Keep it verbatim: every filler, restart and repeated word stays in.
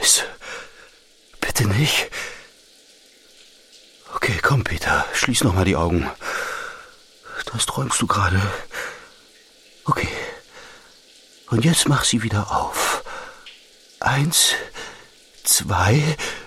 Scheiße. Bitte nicht. Okay, komm, Peter. Schließ noch mal die Augen. Das träumst du gerade. Okay. Und jetzt mach sie wieder auf. Eins, zwei...